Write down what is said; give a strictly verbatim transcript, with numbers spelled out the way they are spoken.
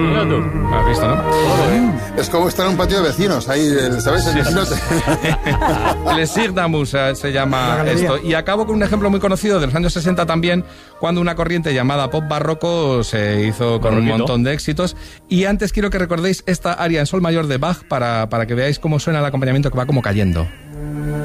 Mira tú. ¿Has visto, no? Es como estar en un patio de vecinos, ahí, ¿sabes? El vecino te- Le Sigdamus se llama esto. Y acabo con un ejemplo muy conocido de los años sesenta también, cuando una corriente llamada pop barroco se hizo con un Barroquito. montón de éxitos. Y antes quiero que recordéis esta aria en sol mayor de Bach para, para que veáis cómo suena el acompañamiento, que va como cayendo.